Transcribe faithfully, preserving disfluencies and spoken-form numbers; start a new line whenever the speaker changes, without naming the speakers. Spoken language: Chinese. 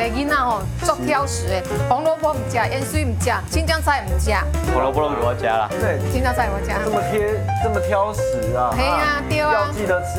囡仔吼，足挑食的，红萝卜唔食，盐水唔食，青江菜唔食，
胡萝卜都给我加了。
对，
青江菜我食。
这么贴这么挑食啊！
嘿啊，对啊
要记得吃。